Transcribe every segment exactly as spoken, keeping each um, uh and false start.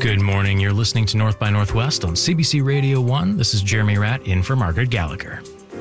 Good morning. You're listening to North by Northwest on C B C Radio one. This is Jeremy Ratt in for Margaret Gallagher.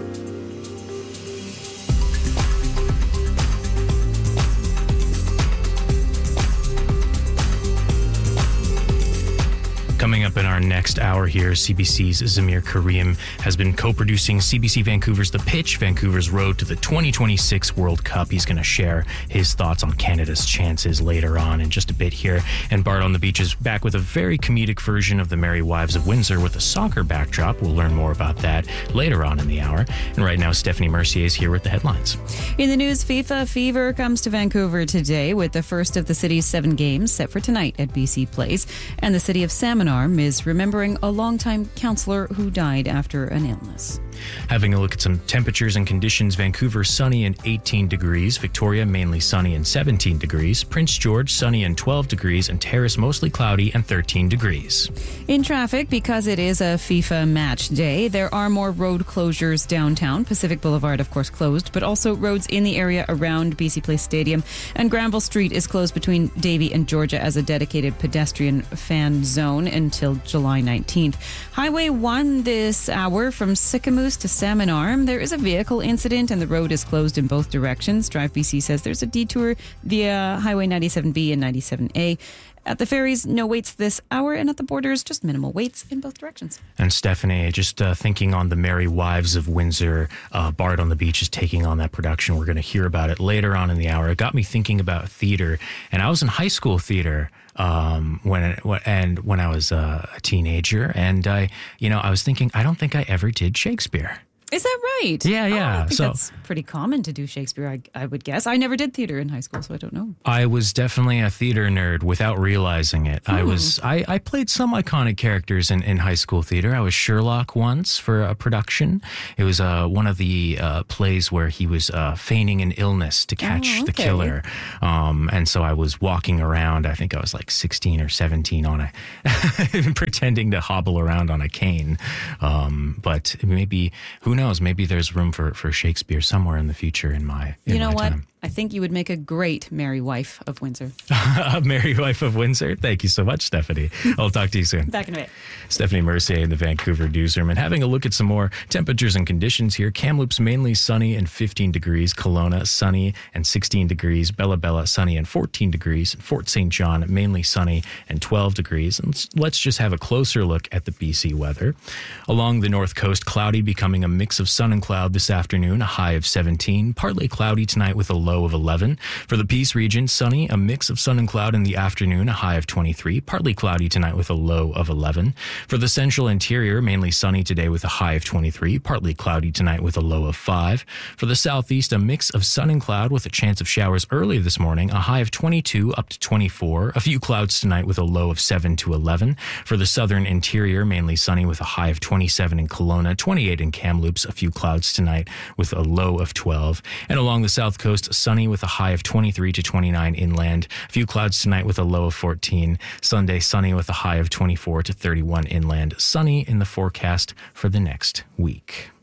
Coming up in our next hour here, C B C's Zamir Karim has been co-producing C B C Vancouver's The Pitch, Vancouver's road to the twenty twenty-six World Cup. He's going to share his thoughts on Canada's chances later on in just a bit here. And Bart on the Beach is back with a very comedic version of The Merry Wives of Windsor with a soccer backdrop. We'll learn more about that later on in the hour. And right now, Stephanie Mercier is here with the headlines. In the news, FIFA fever comes to Vancouver today with the first of the city's seven games set for tonight at B C Place. And the city of Salmon Arm is remembering a longtime councillor who died after an illness. Having a look at some temperatures and conditions, Vancouver sunny and eighteen degrees, Victoria mainly sunny and seventeen degrees, Prince George sunny and twelve degrees, and Terrace mostly cloudy and thirteen degrees. In traffic, because it is a FIFA match day, there are more road closures downtown. Pacific Boulevard, of course, closed, but also roads in the area around B C Place Stadium. And Granville Street is closed between Davie and Georgia as a dedicated pedestrian fan zone until July nineteenth. Highway one this hour from Sycamoose to Salmon Arm. There is a vehicle incident and the road is closed in both directions. Drive B C says there's a detour via Highway ninety-seven B and ninety-seven A. At the ferries, no waits this hour, and at the borders, just minimal waits in both directions. And Stephanie, just uh, thinking on The Merry Wives of Windsor, uh, Bart on the Beach is taking on that production. We're going to hear about it later on in the hour. It got me thinking about theater, and I was in high school theater um, when it, and when I was uh, a teenager, and I, you know, I was thinking, I don't think I ever did Shakespeare. Is that right? Yeah, yeah. Oh, I think so, that's pretty common to do Shakespeare, I, I would guess. I never did theater in high school, so I don't know. I was definitely a theater nerd without realizing it. Hmm. I was I, I played some iconic characters in, in high school theater. I was Sherlock once for a production. It was uh, one of the uh, plays where he was uh, feigning an illness to catch oh, okay. the killer. Um, and so I was walking around, I think I was like sixteen or seventeen on a pretending to hobble around on a cane. Um, but maybe, who knows? Maybe there's room for, for Shakespeare somewhere in the future in my in You know my what? time. I think you would make a great Merry Wife of Windsor. A Merry Wife of Windsor? Thank you so much, Stephanie. I'll talk to you soon. Back in a bit. Stephanie Mercier in the Vancouver newsroom. And having a look at some more temperatures and conditions here. Kamloops mainly sunny and fifteen degrees. Kelowna sunny and sixteen degrees. Bella Bella sunny and fourteen degrees. Fort Saint John mainly sunny and twelve degrees. And let's just have a closer look at the B C weather. Along the north coast, cloudy, becoming a mix of sun and cloud this afternoon, a high of seventeen. Partly cloudy tonight with a low of eleven. For the Peace region, sunny, a mix of sun and cloud in the afternoon, a high of twenty-three. Partly cloudy tonight with a low of eleven. For the central interior, mainly sunny today with a high of twenty-three. Partly cloudy tonight with a low of five. For the southeast, a mix of sun and cloud with a chance of showers early this morning, a high of twenty-two up to twenty-four. A few clouds tonight with a low of seven to eleven. For the southern interior, mainly sunny with a high of twenty-seven in Kelowna, twenty-eight in Kamloops. A few clouds tonight with a low of twelve. And along the south coast, sunny with a high of twenty-three to twenty-nine inland. A few clouds tonight with a low of fourteen. Sunday, sunny with a high of twenty-four to thirty-one inland. Sunny in the forecast for the next week.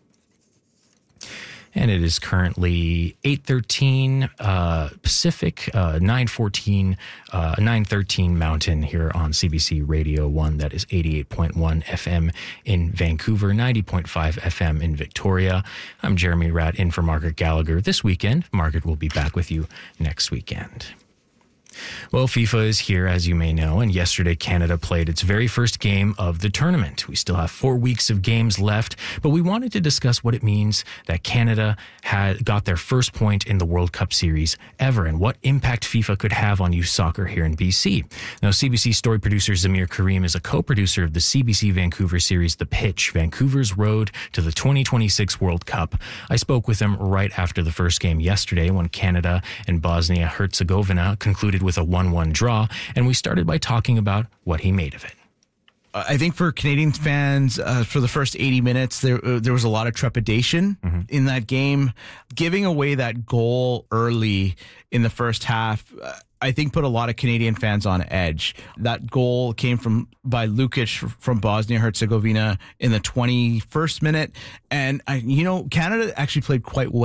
And it is currently eight thirteen uh, Pacific, uh, nine fourteen, uh, nine thirteen Mountain here on C B C Radio one. That is eighty-eight point one F M in Vancouver, ninety point five F M in Victoria. I'm Jeremy Ratt in for Margaret Gallagher this weekend. Margaret will be back with you next weekend. Well, FIFA is here, as you may know, and yesterday Canada played its very first game of the tournament. We still have four weeks of games left, but we wanted to discuss what it means that Canada had got their first point in the World Cup series ever and what impact FIFA could have on youth soccer here in B C. Now, C B C story producer Zamir Karim is a co-producer of the C B C Vancouver series The Pitch, Vancouver's road to the twenty twenty-six World Cup. I spoke with him right after the first game yesterday when Canada and Bosnia-Herzegovina concluded with a one one draw, and we started by talking about what he made of it. I think for Canadian fans, uh, for the first eighty minutes, there uh, there was a lot of trepidation mm-hmm. in that game. Giving away that goal early in the first half, uh, I think put a lot of Canadian fans on edge. That goal came from by Lukic from Bosnia-Herzegovina in the twenty-first minute. And, I, you know, Canada actually played quite well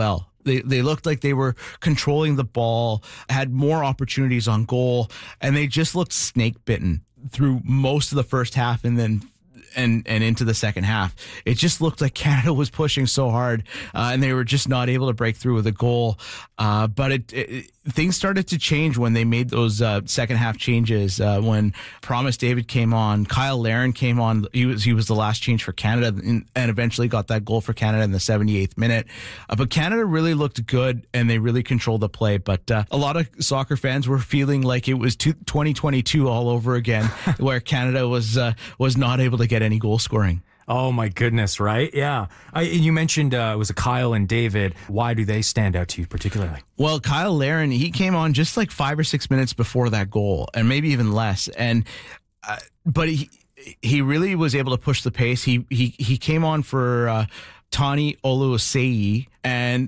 They they looked like they were controlling the ball, had more opportunities on goal, and they just looked snake bitten through most of the first half, and then and and into the second half. It just looked like Canada was pushing so hard, uh, and they were just not able to break through with a goal. Uh, but it, it things started to change when they made those uh, second half changes. Uh, when Promise David came on, Kyle Larin came on. He was he was the last change for Canada, and, and eventually got that goal for Canada in the seventy-eighth minute. Uh, but Canada really looked good, and they really controlled the play. But uh, a lot of soccer fans were feeling like it was twenty twenty-two all over again, where Canada was uh, was not able to get any goal scoring. Oh my goodness, right? Yeah. I, you mentioned uh, it was a Kyle and David. Why do they stand out to you particularly? Well, Kyle Larin, he came on just like five or six minutes before that goal, and maybe even less. And uh, but he he really was able to push the pace. He he he came on for uh, Tani Oluwaseyi, and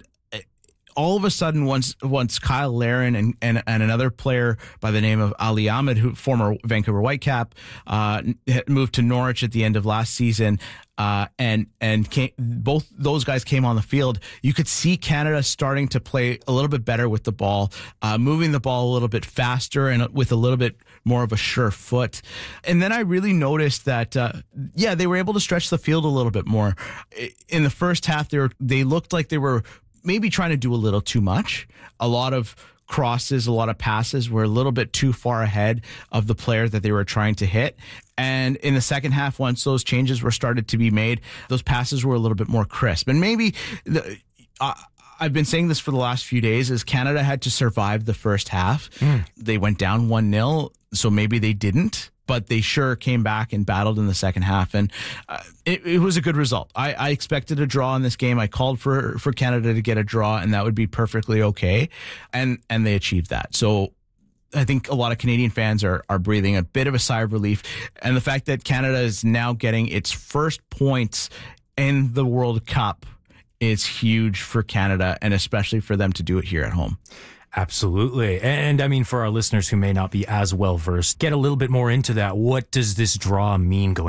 all of a sudden, once once Kyle Larin and, and, and another player by the name of Ali Ahmed, who former Vancouver Whitecap, uh, moved to Norwich at the end of last season, uh, and and came, both those guys came on the field. You could see Canada starting to play a little bit better with the ball, uh, moving the ball a little bit faster and with a little bit more of a sure foot. And then I really noticed that, uh, yeah, they were able to stretch the field a little bit more. In the first half, they were, they looked like they were maybe trying to do a little too much. A lot of crosses, a lot of passes were a little bit too far ahead of the player that they were trying to hit. And in the second half, once those changes were started to be made, those passes were a little bit more crisp. And maybe the, uh, I've been saying this for the last few days, is Canada had to survive the first half. Mm. They went down one nil, so maybe they didn't. But they sure came back and battled in the second half, and uh, it, it was a good result. I, I expected a draw in this game. I called for for Canada to get a draw, and that would be perfectly okay, and and they achieved that. So I think a lot of Canadian fans are are breathing a bit of a sigh of relief, and the fact that Canada is now getting its first points in the World Cup is huge for Canada, and especially for them to do it here at home. Absolutely. And I mean, for our listeners who may not be as well versed, get a little bit more into that. What does this draw mean going